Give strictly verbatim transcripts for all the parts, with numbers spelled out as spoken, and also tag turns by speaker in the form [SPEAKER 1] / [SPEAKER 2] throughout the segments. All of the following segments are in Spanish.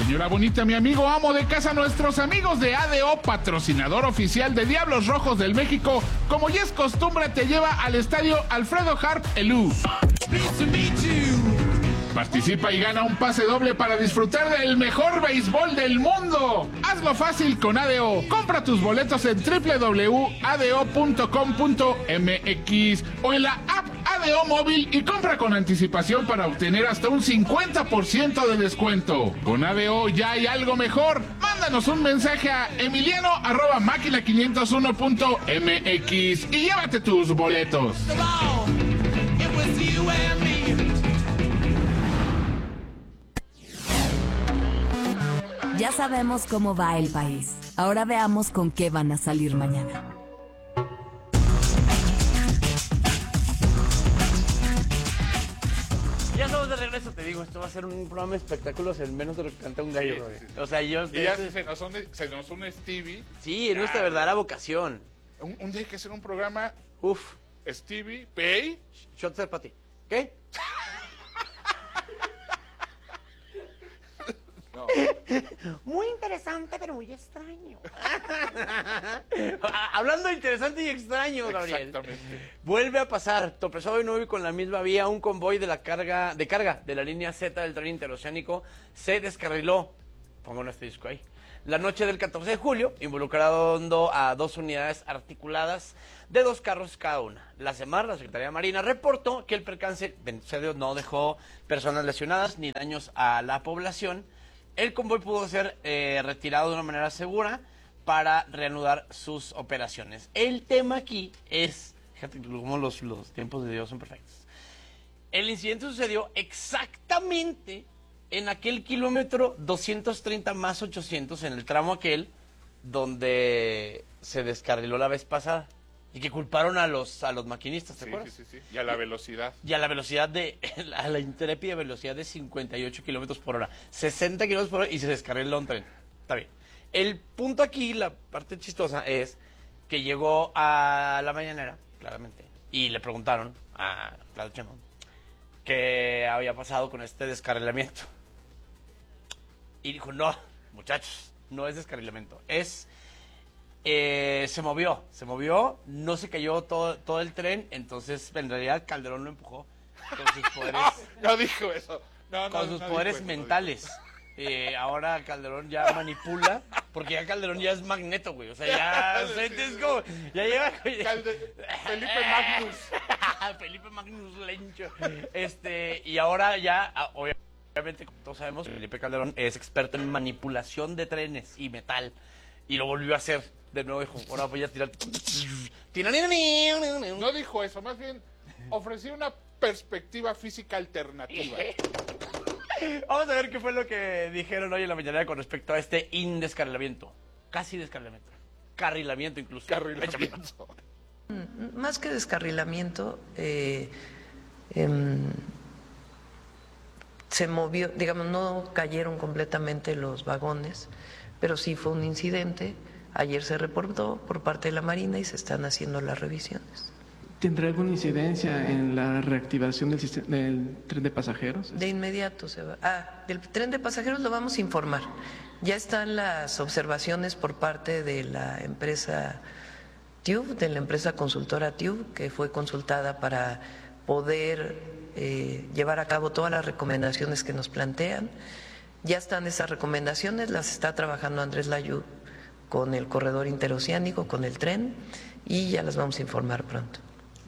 [SPEAKER 1] Señora bonita, mi amigo amo de casa, nuestros amigos de A D O, patrocinador oficial de Diablos Rojos del México, como ya es costumbre, te lleva al estadio Alfredo Harp Elú. Participa y gana un pase doble para disfrutar del mejor béisbol del mundo. Hazlo fácil con A D O. Compra tus boletos en doble u doble u doble u punto a d o punto com punto m x o en la app A D O Móvil y compra con anticipación para obtener hasta un cincuenta por ciento de descuento. Con A D O ya hay algo mejor. Mándanos un mensaje a emiliano arroba máquina quinientos uno punto m x y llévate tus boletos.
[SPEAKER 2] Ya sabemos cómo va el país. Ahora veamos con qué van a salir mañana.
[SPEAKER 3] Ya estamos de regreso, te digo, esto va a ser un programa de espectáculos en menos de lo que canta un gallo.
[SPEAKER 1] Sí, sí, sí.
[SPEAKER 3] O sea, yo...
[SPEAKER 1] Y ya se nos une, se nos une Stevie.
[SPEAKER 3] Sí, es nuestra verdadera vocación.
[SPEAKER 1] Un, un día hay que hacer un programa.
[SPEAKER 3] Uf.
[SPEAKER 1] Stevie, Pay.
[SPEAKER 3] Shots para ti. ¿Qué?
[SPEAKER 1] No.
[SPEAKER 3] Muy interesante, pero muy extraño. Hablando de interesante y extraño, Gabriel.
[SPEAKER 1] Exactamente.
[SPEAKER 3] Vuelve a pasar, tropezado de nuevo y con la misma vía, un convoy de la carga, de carga de la línea Z del tren interoceánico se descarriló. Pongo nuestro disco ahí. La noche del catorce de julio, involucrando a dos unidades articuladas de dos carros cada una. La SEMAR, la Secretaría de Marina, reportó que el percance no dejó personas lesionadas ni daños a la población. El convoy pudo ser eh, retirado de una manera segura para reanudar sus operaciones. El tema aquí es, fíjate cómo los, los tiempos de Dios son perfectos. El incidente sucedió exactamente en aquel kilómetro doscientos treinta más ochocientos, en el tramo aquel donde se descarriló la vez pasada y que culparon a los a los maquinistas, ¿te
[SPEAKER 1] Sí,
[SPEAKER 3] acuerdas?
[SPEAKER 1] sí, sí, sí. Y a la velocidad.
[SPEAKER 3] Y a la velocidad de, a la intrépida velocidad de cincuenta y ocho kilómetros por hora, sesenta kilómetros por hora, y se descarriló un tren. Está bien. El punto aquí, la parte chistosa, es que llegó a la mañanera, claramente, y le preguntaron a Claudio Sheinbaum qué había pasado con este descarrilamiento. Y dijo, no, muchachos, no es descarrilamiento, es... Eh, se movió, se movió, no se cayó todo, todo el tren, entonces en realidad Calderón lo empujó con sus poderes,
[SPEAKER 1] No, no dijo eso. No, no,
[SPEAKER 3] con sus
[SPEAKER 1] no
[SPEAKER 3] poderes
[SPEAKER 1] dijo eso,
[SPEAKER 3] mentales. Eh, ahora Calderón ya manipula, porque ya Calderón ya es Magneto, güey. O sea, ya, o sea, es como, ya lleva...
[SPEAKER 1] Calde- Felipe Magnus.
[SPEAKER 3] Felipe Magnus Lencho. Este, y ahora ya, obviamente, como todos sabemos, Felipe Calderón es experto en manipulación de trenes y metal. Y lo volvió a hacer. De nuevo dijo, ahora voy a tirar...
[SPEAKER 1] No dijo eso, más bien ofreció una perspectiva física alternativa.
[SPEAKER 3] Vamos a ver qué fue lo que dijeron hoy en la mañana con respecto a este indescarrilamiento. Casi descarrilamiento. Carrilamiento incluso.
[SPEAKER 1] Carrilamiento.
[SPEAKER 4] Más que descarrilamiento, eh, eh, se movió, digamos, no cayeron completamente los vagones, pero sí fue un incidente. Ayer se reportó por parte de la Marina y se están haciendo las revisiones.
[SPEAKER 5] ¿Tendrá alguna incidencia en la reactivación del, sistema, del tren de pasajeros?
[SPEAKER 4] De inmediato se va. Ah, del tren de pasajeros lo vamos a informar. Ya están las observaciones por parte de la empresa TÜV, de la empresa consultora TÜV, que fue consultada para poder eh, llevar a cabo todas las recomendaciones que nos plantean. Ya están esas recomendaciones, las está trabajando Andrés Layud con el corredor interoceánico, con el tren, y ya las vamos a informar pronto.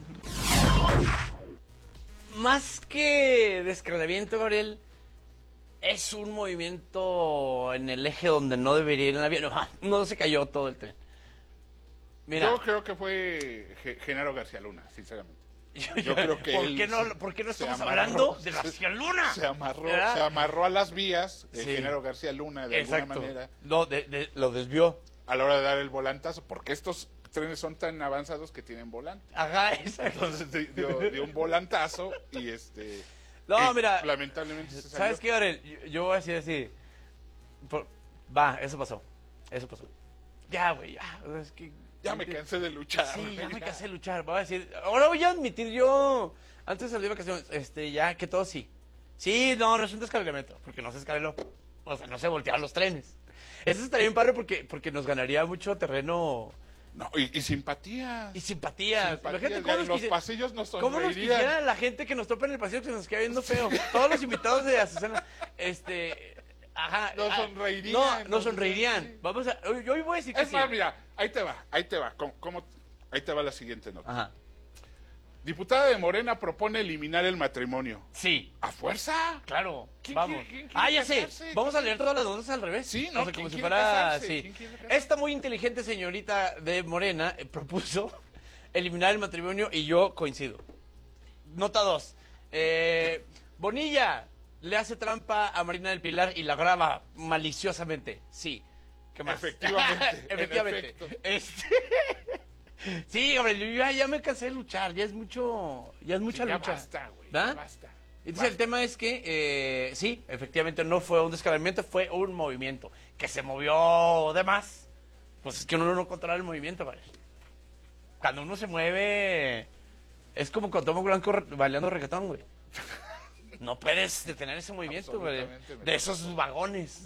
[SPEAKER 3] Más que descarrilamiento, Gabriel, es un movimiento en el eje donde no debería ir el avión. No, no se cayó todo el tren. Mira,
[SPEAKER 1] Yo creo que fue Ge- Genaro García Luna, sinceramente.
[SPEAKER 3] yo,
[SPEAKER 1] Yo creo que
[SPEAKER 3] ¿por
[SPEAKER 1] él
[SPEAKER 3] qué no,
[SPEAKER 1] se-
[SPEAKER 3] ¿por qué no
[SPEAKER 1] se
[SPEAKER 3] estamos
[SPEAKER 1] amarró,
[SPEAKER 3] hablando de
[SPEAKER 1] se-
[SPEAKER 3] García Luna?
[SPEAKER 1] Se amarró,
[SPEAKER 3] ¿verdad?
[SPEAKER 1] se amarró a las vías de
[SPEAKER 3] Sí.
[SPEAKER 1] Genaro García Luna de
[SPEAKER 3] Exacto.
[SPEAKER 1] alguna manera
[SPEAKER 3] No, de, de, lo desvió.
[SPEAKER 1] a la hora de dar el volantazo, porque estos trenes son tan avanzados que tienen volante.
[SPEAKER 3] Ajá, exacto.
[SPEAKER 1] Entonces di- dio, dio un volantazo y este...
[SPEAKER 3] No,
[SPEAKER 1] y
[SPEAKER 3] mira,
[SPEAKER 1] lamentablemente se salió.
[SPEAKER 3] ¿sabes qué, Gabriel? Yo, yo voy a decir así. Por- va, eso pasó. Eso pasó. Ya, güey, ya. o sea, es que,
[SPEAKER 1] Ya me cansé de luchar.
[SPEAKER 3] Sí, ya me cansé de luchar. Voy a decir, ahora voy a admitir yo, antes de salir de vacaciones, este, ya que todo sí. Sí, no, resulta descarrilamiento, porque no se descarriló. O sea, no se volteaban los trenes. Eso estaría bien padre porque, porque nos ganaría mucho terreno...
[SPEAKER 1] No, y, y simpatía.
[SPEAKER 3] Y simpatía.
[SPEAKER 1] Simpatía,
[SPEAKER 3] Imagínate
[SPEAKER 1] ya
[SPEAKER 3] cómo nos
[SPEAKER 1] los
[SPEAKER 3] quisi-
[SPEAKER 1] pasillos nos
[SPEAKER 3] ¿Cómo nos
[SPEAKER 1] sonreirían.
[SPEAKER 3] quisiera la gente que nos topa en el pasillo que se nos queda viendo feo? Todos los invitados de Azucena, este... Ajá.
[SPEAKER 1] Nos
[SPEAKER 3] ah,
[SPEAKER 1] sonreirían,
[SPEAKER 3] No, nos
[SPEAKER 1] nos
[SPEAKER 3] sonreirían.
[SPEAKER 1] sí.
[SPEAKER 3] Vamos a... Yo yo hoy voy a decir que
[SPEAKER 1] Es
[SPEAKER 3] sí.
[SPEAKER 1] más, mira, ahí te va, ahí te va. ¿Cómo, cómo- ahí te va la siguiente nota.
[SPEAKER 3] Ajá.
[SPEAKER 1] Diputada de Morena propone eliminar el matrimonio.
[SPEAKER 3] Sí.
[SPEAKER 1] ¿A fuerza?
[SPEAKER 3] Claro,
[SPEAKER 1] ¿Quién
[SPEAKER 3] vamos.
[SPEAKER 1] quiere- quién quiere
[SPEAKER 3] Ah, ya sé.
[SPEAKER 1] casarse?
[SPEAKER 3] Vamos a leer todas las notas al revés.
[SPEAKER 1] Sí, ¿no?
[SPEAKER 3] O sea,
[SPEAKER 1] ¿Quién
[SPEAKER 3] como si
[SPEAKER 1] quiere
[SPEAKER 3] fuera...
[SPEAKER 1] casarse?
[SPEAKER 3] Sí.
[SPEAKER 1] ¿Quién quiere casarse?
[SPEAKER 3] Esta muy inteligente señorita de Morena eh, propuso eliminar el matrimonio y yo coincido. Nota dos. Eh, Bonilla le hace trampa a Marina del Pilar y la graba maliciosamente. Sí. ¿Qué más?
[SPEAKER 1] Efectivamente, en
[SPEAKER 3] Efectivamente.
[SPEAKER 1] efecto.
[SPEAKER 3] Este... Sí, hombre, yo ya, ya me cansé de luchar, ya es mucho, ya es mucha
[SPEAKER 1] Ya
[SPEAKER 3] lucha.
[SPEAKER 1] basta, güey,
[SPEAKER 3] ¿verdad?
[SPEAKER 1] ya basta.
[SPEAKER 3] Entonces el tema es que, eh, sí, efectivamente no fue un descaramiento, fue un movimiento que se movió de más. Pues es que uno no controla el movimiento, ¿vale? Cuando uno se mueve, es como con Tomo Blanco re- bailando reggaetón, güey. No puedes detener ese movimiento, güey.
[SPEAKER 1] Absolutamente,
[SPEAKER 3] De esos vagones.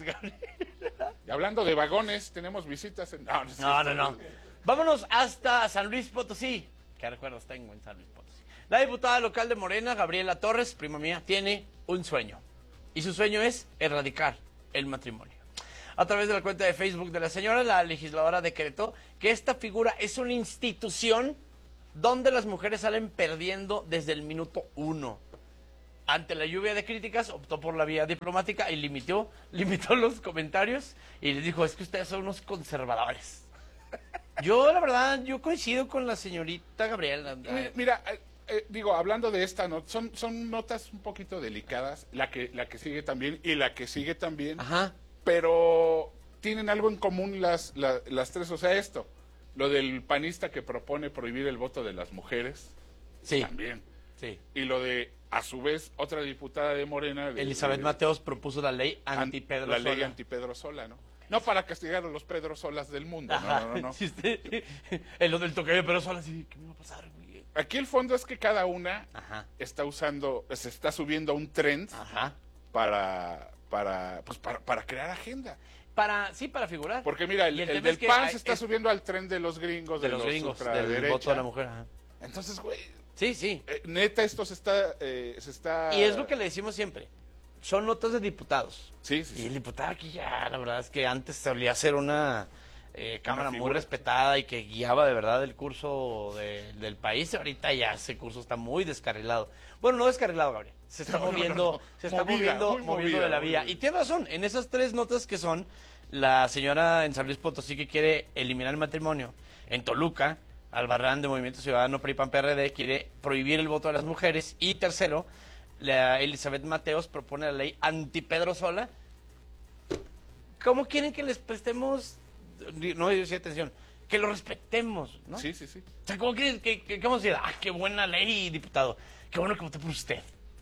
[SPEAKER 1] Y hablando de vagones, tenemos visitas en... No, no, es
[SPEAKER 3] No, no,
[SPEAKER 1] cierto.
[SPEAKER 3] no. Vámonos hasta San Luis Potosí. ¿Qué recuerdos tengo en San Luis Potosí? La diputada local de Morena, Gabriela Torres, prima mía, tiene un sueño. Y su sueño es erradicar el matrimonio. A través de la cuenta de Facebook de la señora, la legisladora decretó que esta figura es una institución donde las mujeres salen perdiendo desde el minuto uno. Ante la lluvia de críticas, optó por la vía diplomática y limitó, limitó los comentarios y les dijo, es que ustedes son unos conservadores. Yo, la verdad, yo coincido con la señorita Gabriela.
[SPEAKER 1] Mi- Mira, eh, eh, digo, hablando de esta nota, son, son notas un poquito delicadas, la que, la que sigue también y la que sigue también,
[SPEAKER 3] Ajá.
[SPEAKER 1] pero tienen algo en común las, la- las tres, o sea, esto, lo del panista que propone prohibir el voto de las mujeres,
[SPEAKER 3] Sí.
[SPEAKER 1] también,
[SPEAKER 3] Sí.
[SPEAKER 1] y lo de, a su vez, otra diputada de Morena, de-
[SPEAKER 3] Elizabeth
[SPEAKER 1] de-
[SPEAKER 3] Mateos propuso la ley
[SPEAKER 1] an-
[SPEAKER 3] anti-Pedro
[SPEAKER 1] la ley
[SPEAKER 3] Sola.
[SPEAKER 1] anti-Pedro Sola, ¿no? No para castigar a los Pedro Solas del mundo,
[SPEAKER 3] Ajá.
[SPEAKER 1] no, no, no, no.
[SPEAKER 3] Sí, usted- en lo del toque de Pedro Sola, sí, ¿qué me va a pasar, güey?
[SPEAKER 1] Aquí el fondo es que cada una
[SPEAKER 3] Ajá.
[SPEAKER 1] está usando, se está subiendo a un trend
[SPEAKER 3] Ajá.
[SPEAKER 1] para, para, pues para, para crear agenda.
[SPEAKER 3] Para, sí, para figurar.
[SPEAKER 1] Porque mira, el,
[SPEAKER 3] Y el
[SPEAKER 1] el
[SPEAKER 3] tema
[SPEAKER 1] del
[SPEAKER 3] es que
[SPEAKER 1] P A N
[SPEAKER 3] hay-
[SPEAKER 1] se está
[SPEAKER 3] es-
[SPEAKER 1] subiendo al tren de los gringos,
[SPEAKER 3] de los gringos, del
[SPEAKER 1] ultraderecha.
[SPEAKER 3] voto de la mujer. Ajá.
[SPEAKER 1] Entonces, güey,
[SPEAKER 3] Sí, sí.
[SPEAKER 1] eh, neta esto se está, eh, se está...
[SPEAKER 3] Y es lo que le decimos siempre. Son notas de diputados.
[SPEAKER 1] Sí, sí,
[SPEAKER 3] Y
[SPEAKER 1] sí.
[SPEAKER 3] el diputado aquí ya, la verdad es que antes solía ser una eh, cámara muy
[SPEAKER 1] figura.
[SPEAKER 3] respetada y que guiaba de verdad el curso de- del país. Ahorita ya ese curso está muy descarrilado. Bueno, no descarrilado, Gabriel. Se está
[SPEAKER 1] No, no,
[SPEAKER 3] moviendo,
[SPEAKER 1] no.
[SPEAKER 3] se está
[SPEAKER 1] Movida,
[SPEAKER 3] moviendo,
[SPEAKER 1] muy
[SPEAKER 3] moviendo
[SPEAKER 1] movida,
[SPEAKER 3] de la
[SPEAKER 1] muy
[SPEAKER 3] vía.
[SPEAKER 1] movida.
[SPEAKER 3] Y tiene razón, en esas tres notas que son la señora en San Luis Potosí que quiere eliminar el matrimonio, en Toluca, Albarrán de Movimiento Ciudadano P R I P A N P R D quiere prohibir el voto de las mujeres, y tercero, la Elizabeth Mateos propone la ley anti-Pedro Sola. ¿Cómo quieren que les prestemos, no decía atención, que lo respetemos, ¿no?
[SPEAKER 1] Sí, sí, sí.
[SPEAKER 3] O sea, ¿cómo quieren que, que, que vamos a decir, ah, qué buena ley, diputado, qué bueno que voté por usted?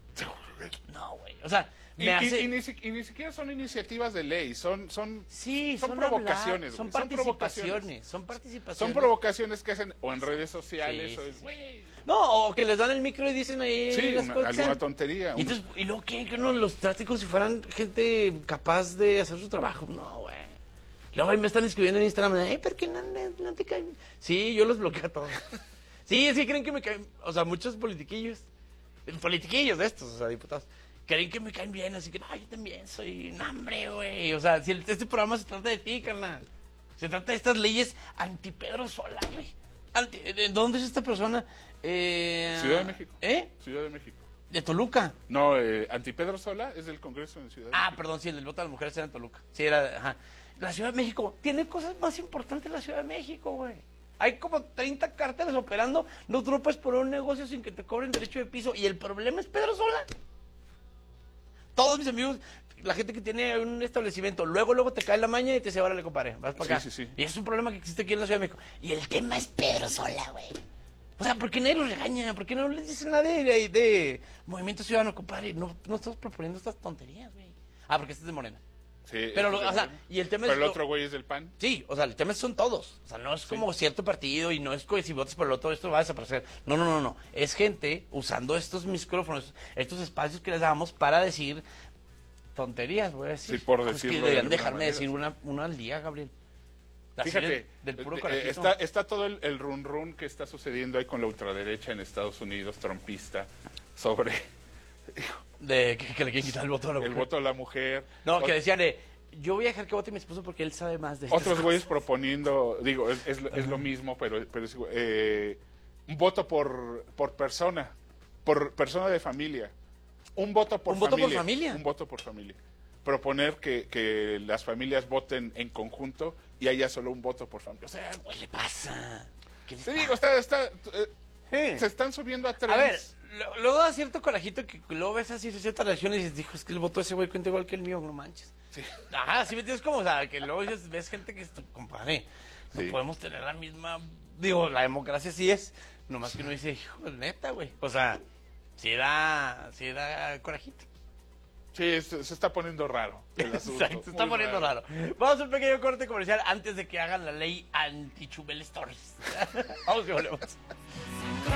[SPEAKER 3] No, güey, o sea,
[SPEAKER 1] Y,
[SPEAKER 3] me
[SPEAKER 1] y-
[SPEAKER 3] hace...
[SPEAKER 1] y ni, si- y ni siquiera son iniciativas de ley, son, son,
[SPEAKER 3] Sí,
[SPEAKER 1] son
[SPEAKER 3] son,
[SPEAKER 1] provocaciones,
[SPEAKER 3] hablar, son
[SPEAKER 1] güey, son
[SPEAKER 3] participaciones,
[SPEAKER 1] provocaciones.
[SPEAKER 3] son participaciones.
[SPEAKER 1] son provocaciones que hacen o en redes sociales
[SPEAKER 3] Sí,
[SPEAKER 1] o
[SPEAKER 3] sí,
[SPEAKER 1] en-
[SPEAKER 3] sí.
[SPEAKER 1] güey,
[SPEAKER 3] No, o que les dan el micro y dicen ahí
[SPEAKER 1] sí,
[SPEAKER 3] las
[SPEAKER 1] una-
[SPEAKER 3] cosas.
[SPEAKER 1] alguna tontería.
[SPEAKER 3] Y, entonces, y luego quieren que uno los trate como si fueran gente capaz de hacer su trabajo. No, güey. Luego ahí me están escribiendo en Instagram, eh, ¿por qué no, no- no te caen? Sí, yo los bloqueo a todos. Sí, sí, creen que me caen, o sea, muchos politiquillos, eh, politiquillos de estos, o sea, diputados, creen que me caen bien, así que, no, yo también soy un hambre, güey. O sea, si el- este programa se trata de ti, carnal. Se trata de estas leyes anti-Pedro Sola, güey. Anti- ¿de ¿Dónde es esta persona? Eh,
[SPEAKER 1] Ciudad de México.
[SPEAKER 3] ¿Eh?
[SPEAKER 1] Ciudad de México.
[SPEAKER 3] De Toluca.
[SPEAKER 1] No, eh, Antipedro Sola es del Congreso en Ciudad de
[SPEAKER 3] Ah,
[SPEAKER 1] México.
[SPEAKER 3] perdón, sí, el del voto de las mujeres era en Toluca. Sí, era, ajá. La Ciudad de México tiene cosas más importantes la Ciudad de México, güey. Hay como treinta cárteles operando, no tú no puedes poner un negocio sin que te cobren derecho de piso. Y el problema es Pedro Sola. Todos mis amigos, la gente que tiene un establecimiento, luego, luego te cae la maña y te dice, órale, compadre, vas para
[SPEAKER 1] Sí,
[SPEAKER 3] acá.
[SPEAKER 1] sí, sí.
[SPEAKER 3] Y es un problema que existe aquí en la Ciudad de México. Y el tema es Pedro Sola, güey. O sea, ¿por qué nadie los regaña? ¿Por qué no les dicen nada de, de, de Movimiento Ciudadano, compadre? No, no estamos proponiendo estas tonterías, güey. Ah, porque este es de Morena.
[SPEAKER 1] Sí,
[SPEAKER 3] Pero,
[SPEAKER 1] ese
[SPEAKER 3] lo-
[SPEAKER 1] es
[SPEAKER 3] o sea,
[SPEAKER 1] el-
[SPEAKER 3] y el tema
[SPEAKER 1] Pero
[SPEAKER 3] es...
[SPEAKER 1] el
[SPEAKER 3] lo-
[SPEAKER 1] otro güey es del P A N.
[SPEAKER 3] Sí, o sea, el tema son todos. O sea, no es como cierto partido y no es que si votas por el otro esto va a desaparecer. No, no, no, no. Es gente usando estos micrófonos, estos espacios que les damos para decir tonterías, voy a decir.
[SPEAKER 1] Sí, por
[SPEAKER 3] Pues
[SPEAKER 1] decirlo
[SPEAKER 3] que
[SPEAKER 1] de
[SPEAKER 3] deberían
[SPEAKER 1] alguna
[SPEAKER 3] dejarme
[SPEAKER 1] manera,
[SPEAKER 3] decir
[SPEAKER 1] sí.
[SPEAKER 3] una, una al día, Gabriel. Así
[SPEAKER 1] Fíjate,
[SPEAKER 3] del, del puro
[SPEAKER 1] eh,
[SPEAKER 3] corajito.
[SPEAKER 1] está, está todo el, el run run que está sucediendo ahí con la ultraderecha en Estados Unidos, trompista, sobre
[SPEAKER 3] De que, que le quieren quitar el voto a la
[SPEAKER 1] el
[SPEAKER 3] mujer.
[SPEAKER 1] voto a la mujer.
[SPEAKER 3] No,
[SPEAKER 1] O-
[SPEAKER 3] que decían, eh, yo voy a dejar que vote mi esposo porque él sabe más de estas
[SPEAKER 1] Otros güeyes
[SPEAKER 3] cosas.
[SPEAKER 1] proponiendo, digo, es, es, es lo mismo, pero, pero es, eh, un voto por, por persona, por persona de familia. Un voto por
[SPEAKER 3] ¿Un voto por
[SPEAKER 1] familia.
[SPEAKER 3] familia?
[SPEAKER 1] Un voto por familia. Proponer que, que las familias voten en conjunto y haya solo un voto por familia. O sea,
[SPEAKER 3] ¿Qué le pasa? ¿Qué le
[SPEAKER 1] te
[SPEAKER 3] pasa?
[SPEAKER 1] digo, está, está, eh,
[SPEAKER 3] Sí.
[SPEAKER 1] se están subiendo a
[SPEAKER 3] A ver,
[SPEAKER 1] trens.
[SPEAKER 3] lo- luego da cierto corajito que luego ves así ciertas reacciones y dices, dijo, es que el voto de ese güey cuenta igual que el mío, no manches.
[SPEAKER 1] Sí.
[SPEAKER 3] Ajá, sí me entiendes como, o sea, que luego dices, ves gente que, es tu compadre, no
[SPEAKER 1] Sí.
[SPEAKER 3] podemos tener la misma, digo, la democracia sí es, nomás que uno dice, hijo, neta, güey. O sea, sí da, sí da corajito.
[SPEAKER 1] Sí, se, se está poniendo raro el asunto.
[SPEAKER 3] Exacto, se está
[SPEAKER 1] muy
[SPEAKER 3] poniendo raro. Vamos a un pequeño corte comercial antes de que hagan la ley anti-Chubel Stories. Vamos y volvemos.